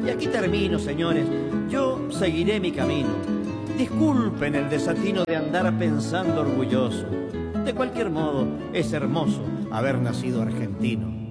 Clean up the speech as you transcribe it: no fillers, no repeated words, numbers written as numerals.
Y aquí termino, señores. Yo seguiré mi camino. Disculpen el desatino de andar pensando orgulloso. De cualquier modo, es hermoso haber nacido argentino.